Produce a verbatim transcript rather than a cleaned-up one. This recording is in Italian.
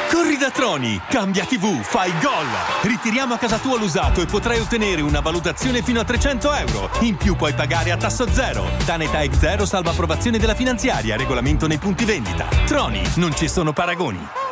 Corri da Troni, cambia tivù, fai gol! Ritiriamo a casa tua l'usato e potrai ottenere una valutazione fino a trecento euro. In più puoi pagare a tasso zero. Tanetech zero salva approvazione della finanziaria, regolamento nei punti vendita. Troni, non ci sono paragoni.